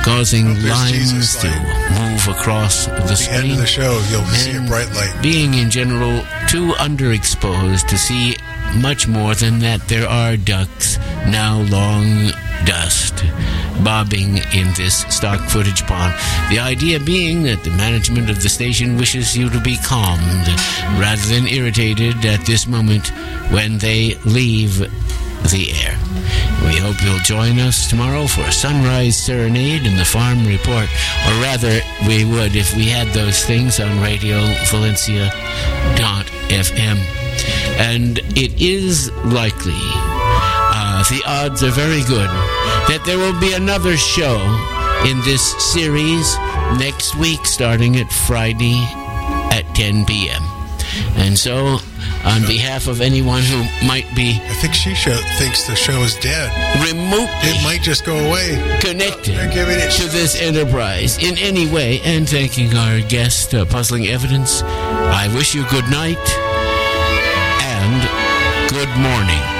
causing lines to move across the screen. At the end of the show, you'll see a bright light. Being in general too underexposed to see much more than that there are ducks, now long dust, bobbing in this stock footage pond. The idea being that the management of the station wishes you to be calmed rather than irritated at this moment when they leave the air. We hope you'll join us tomorrow for a sunrise serenade in the Farm Report, or rather, we would if we had those things on Radio Valencia.fm. And it is likely, the odds are very good, that there will be another show in this series next week, starting at Friday at 10 p.m. And so, on behalf of anyone who might be... I think she thinks the show is dead. Remotely... It might just go away. ...connected to this enterprise in any way, and thanking our guest, Puzzling Evidence, I wish you good night and good morning.